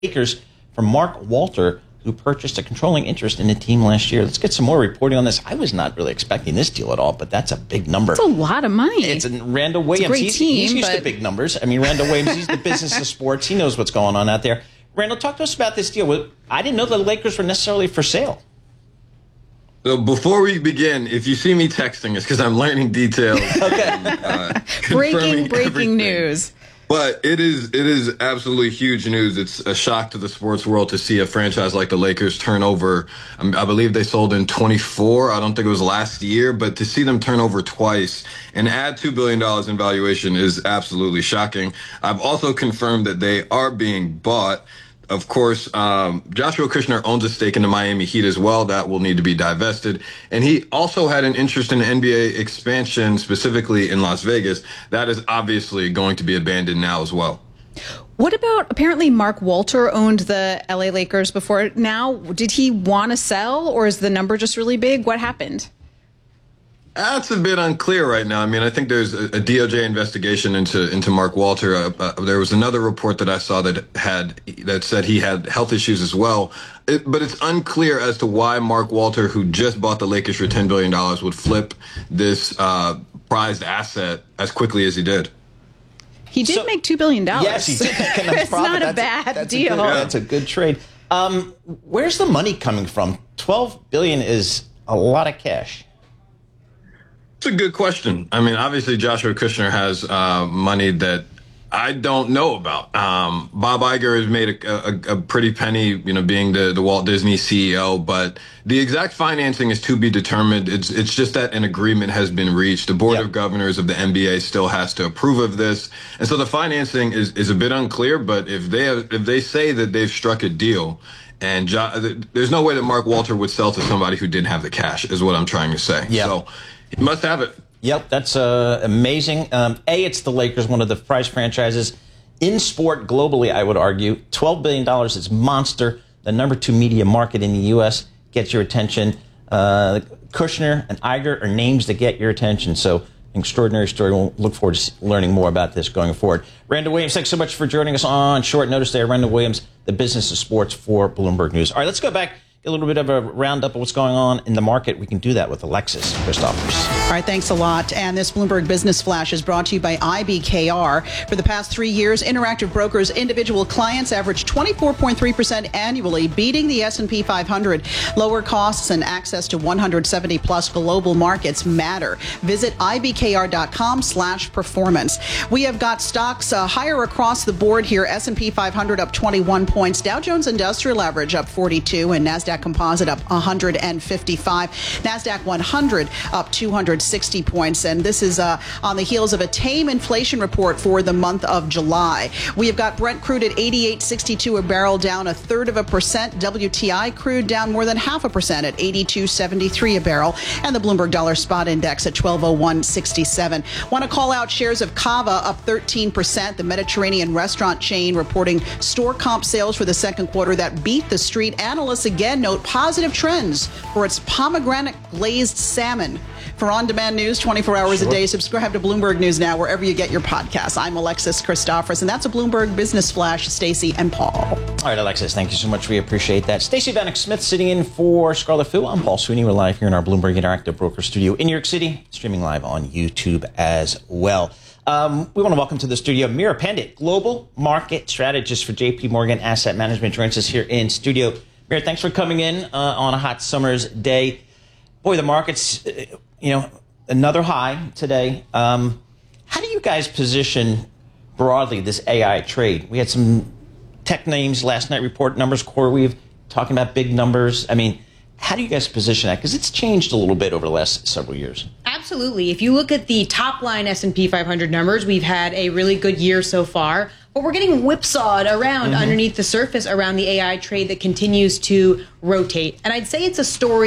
Lakers from Mark Walter, who purchased a controlling interest in the team last year. Let's get some more reporting on this. I was not really expecting this deal at all, but that's a big number. It's a lot of money. It's Randall Williams. It's a great team, he's used to big numbers. I mean, Randall Williams, he's the business of sports. He knows what's going on out there. Randall, talk to us about this deal. I didn't know the Lakers were necessarily for sale. So before we begin, if you see me texting, it's because I'm learning details. Okay. Breaking news. But it is absolutely huge news. It's a shock to the sports world to see a franchise like the Lakers turn over. I believe they sold in 24. I don't think it was last year, but to see them turn over twice and add $2 billion in valuation is absolutely shocking. I've also confirmed that they are being bought. Of course, Joshua Kushner owns a stake in the Miami Heat as well. That will need to be divested. And he also had an interest in NBA expansion, specifically in Las Vegas. That is obviously going to be abandoned now as well. What about, apparently Mark Walter owned the LA Lakers before now. Did he want to sell, or is the number just really big? What happened? That's a bit unclear right now. I mean, I think there's a DOJ investigation into Mark Walter. There was another report that I saw that said he had health issues as well. But it's unclear as to why Mark Walter, who just bought the Lakers for $10 billion, would flip this prized asset as quickly as he did. He did make $2 billion. Yes, he did make a nice It's profit. not a bad deal. That's a good trade. Where's the money coming from? $12 billion is a lot of cash. It's a good question. I mean, obviously, Joshua Kushner has money that I don't know about. Bob Iger has made a pretty penny, being the Walt Disney CEO, but the exact financing is to be determined. It's just that an agreement has been reached. The Board of Governors of the NBA still has to approve of this. And so the financing is a bit unclear, but if they say that they've struck a deal, and there's no way that Mark Walter would sell to somebody who didn't have the cash, is what I'm trying to say. Yeah. So he must have it. Yep, that's amazing. It's the Lakers, one of the prized franchises in sport globally, I would argue. $12 billion is monster. The number 2 media market in the U.S. gets your attention. Kushner and Iger are names that get your attention. So, an extraordinary story. We'll look forward to learning more about this going forward. Randall Williams, thanks so much for joining us on short notice there. Randall Williams, the business of sports for Bloomberg News. All right, let's go back. A little bit of a roundup of what's going on in the market. We can do that with Alexis Christophers. All right, thanks a lot. And this Bloomberg Business Flash is brought to you by IBKR. For the past 3 years, Interactive Brokers individual clients averaged 24.3% annually, beating the S&P 500. Lower costs and access to 170-plus global markets matter. Visit ibkr.com/performance. We have got stocks higher across the board here. S&P 500 up 21 points. Dow Jones Industrial Average up 42, and NASDAQ Composite up 155. NASDAQ 100 up 260 points. And this is on the heels of a tame inflation report for the month of July. We have got Brent crude at 88.62 a barrel, down 1/3%. WTI crude down more than 0.5% at 82.73 a barrel. And the Bloomberg Dollar Spot Index at 1201.67. Want to call out shares of Cava up 13%. The Mediterranean restaurant chain reporting store comp sales for the second quarter that beat the street. Analysts again note positive trends for its pomegranate glazed salmon. For on-demand news 24 hours a day, subscribe to Bloomberg News Now wherever you get your podcasts. I'm Alexis Christophers, and that's a Bloomberg Business Flash. Stacey and Paul. All right, Alexis, thank you so much. We appreciate that. Stacey Vanek Smith sitting in for Scarlett Fu. I'm Paul Sweeney. We're live here in our Bloomberg Interactive Broker Studio in New York City, streaming live on YouTube as well. We want to welcome to the studio Meera Pandit, Global Market Strategist for JP Morgan Asset Management, joins us here in studio. Meera, thanks for coming in on a hot summer's day. Boy, the market's, another high today. How do you guys position broadly this AI trade? We had some tech names last night report numbers, CoreWeave, talking about big numbers. I mean, how do you guys position that? Because it's changed a little bit over the last several years. Absolutely. If you look at the top line S&P 500 numbers, we've had a really good year so far. But we're getting whipsawed around underneath the surface around the AI trade that continues to rotate. And I'd say it's a story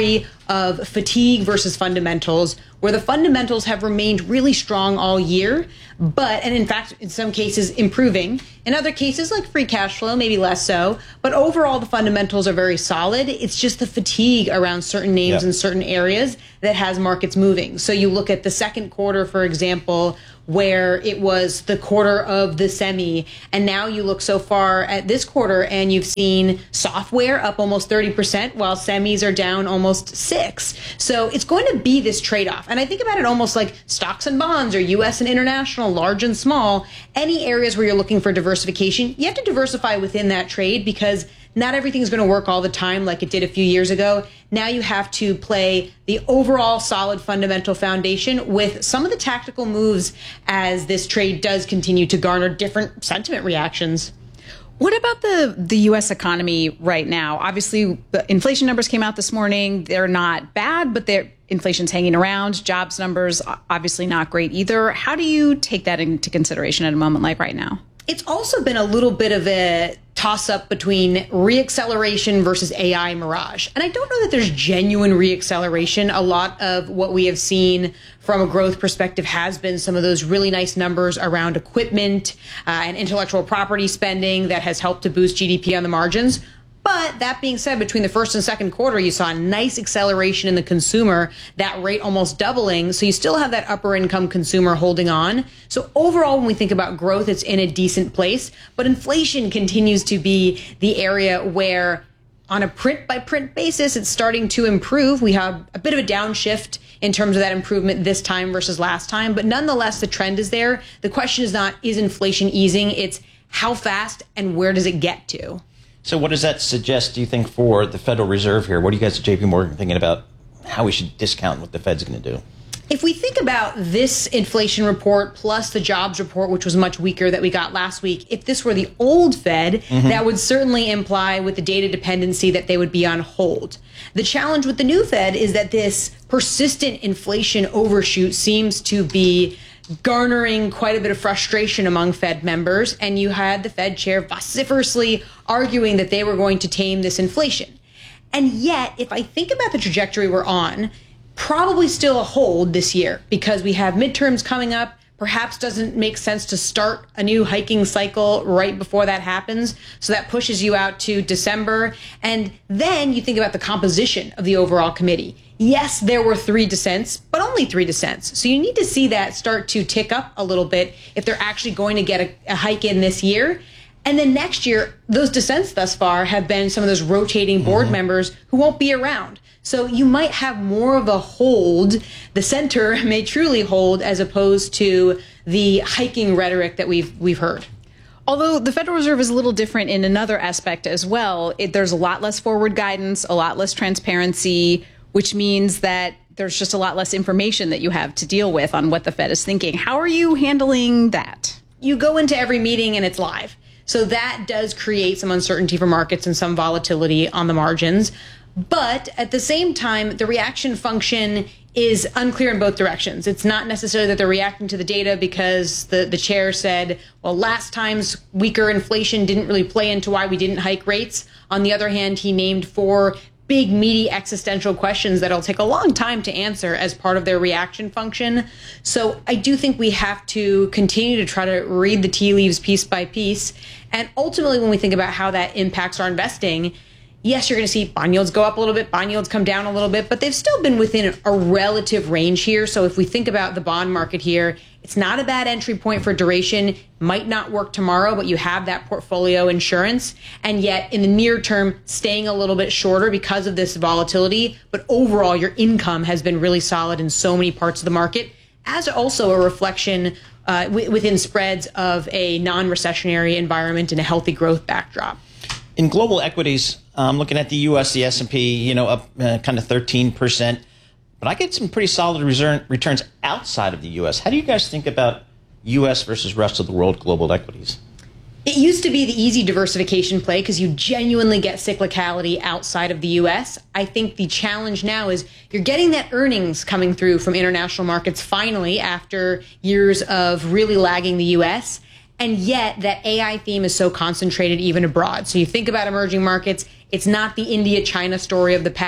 of fatigue versus fundamentals, where the fundamentals have remained really strong all year, and in fact, in some cases, improving. In other cases, like free cash flow, maybe less so. But overall, the fundamentals are very solid. It's just the fatigue around certain names in certain areas that has markets moving. So you look at the second quarter, for example, where it was the quarter of the semi. And now you look so far at this quarter and you've seen software up almost 30%, while semis are down almost 6%. So it's going to be this trade-off. And I think about it almost like stocks and bonds or U.S. and international, large and small. Any areas where you're looking for diversification, you have to diversify within that trade because not everything's going to work all the time like it did a few years ago. Now you have to play the overall solid fundamental foundation with some of the tactical moves as this trade does continue to garner different sentiment reactions. What about the U.S. economy right now? Obviously, the inflation numbers came out this morning. They're not bad, but inflation's hanging around. Jobs numbers, obviously not great either. How do you take that into consideration at a moment like right now? It's also been a little bit of a toss-up between reacceleration versus AI mirage. And I don't know that there's genuine reacceleration. A lot of what we have seen from a growth perspective has been some of those really nice numbers around equipment and intellectual property spending that has helped to boost GDP on the margins. But that being said, between the first and second quarter, you saw a nice acceleration in the consumer, that rate almost doubling. So you still have that upper income consumer holding on. So overall, when we think about growth, it's in a decent place. But inflation continues to be the area where on a print by print basis, it's starting to improve. We have a bit of a downshift in terms of that improvement this time versus last time. But nonetheless, the trend is there. The question is not, is inflation easing? It's how fast and where does it get to? So what does that suggest, do you think, for the Federal Reserve here? What are you guys at JP Morgan thinking about how we should discount what the Fed's going to do? If we think about this inflation report plus the jobs report, which was much weaker that we got last week, if this were the old Fed, that would certainly imply with the data dependency that they would be on hold. The challenge with the new Fed is that this persistent inflation overshoot seems to be garnering quite a bit of frustration among Fed members, and you had the Fed chair vociferously arguing that they were going to tame this inflation. And yet, if I think about the trajectory we're on, probably still a hold this year because we have midterms coming up. Perhaps doesn't make sense to start a new hiking cycle right before that happens. So that pushes you out to December. And then you think about the composition of the overall committee. Yes, there were 3 dissents, but only 3 dissents. So you need to see that start to tick up a little bit if they're actually going to get a hike in this year. And then next year, those dissents thus far have been some of those rotating board members who won't be around. So you might have more of a hold. The center may truly hold as opposed to the hiking rhetoric that we've heard. Although the Federal Reserve is a little different in another aspect as well. There's a lot less forward guidance, a lot less transparency, which means that there's just a lot less information that you have to deal with on what the Fed is thinking. How are you handling that? You go into every meeting and it's live. So that does create some uncertainty for markets and some volatility on the margins. But at the same time, the reaction function is unclear in both directions. It's not necessarily that they're reacting to the data because the chair said, well, last time's weaker inflation didn't really play into why we didn't hike rates. On the other hand, he named 4 big, meaty existential questions that'll take a long time to answer as part of their reaction function. So I do think we have to continue to try to read the tea leaves piece by piece. And ultimately, when we think about how that impacts our investing, yes, you're going to see bond yields go up a little bit, bond yields come down a little bit, but they've still been within a relative range here. So if we think about the bond market here, it's not a bad entry point for duration. Might not work tomorrow, but you have that portfolio insurance. And yet in the near term, staying a little bit shorter because of this volatility. But overall, your income has been really solid in so many parts of the market, as also a reflection within spreads of a non-recessionary environment and a healthy growth backdrop. In global equities, looking at the U.S., the S&P, up kind of 13%. But I get some pretty solid returns outside of the U.S. How do you guys think about U.S. versus rest of the world global equities? It used to be the easy diversification play because you genuinely get cyclicality outside of the U.S. I think the challenge now is you're getting that earnings coming through from international markets finally after years of really lagging the U.S., and yet that AI theme is so concentrated even abroad. So you think about emerging markets, it's not the India-China story of the past.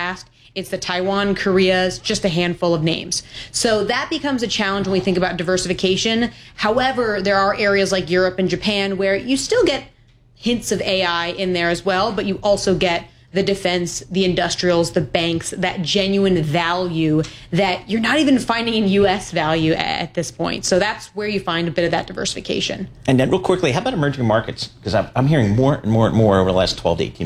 It's the Taiwan, Korea's, just a handful of names. So that becomes a challenge when we think about diversification. However, there are areas like Europe and Japan where you still get hints of AI in there as well, but you also get the defense, the industrials, the banks, that genuine value that you're not even finding in U.S. value at this point. So that's where you find a bit of that diversification. And then real quickly, how about emerging markets? Because I'm hearing more and more over the last 12 to 18